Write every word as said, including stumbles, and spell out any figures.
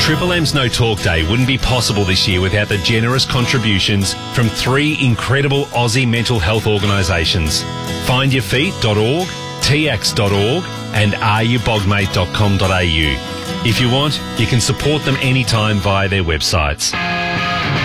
Triple M's No Talk Day wouldn't be possible this year without the generous contributions from three incredible Aussie mental health organisations: find your feet dot org, T X dot org and are you bogmate dot com dot a u. If you want, you can support them anytime via their websites.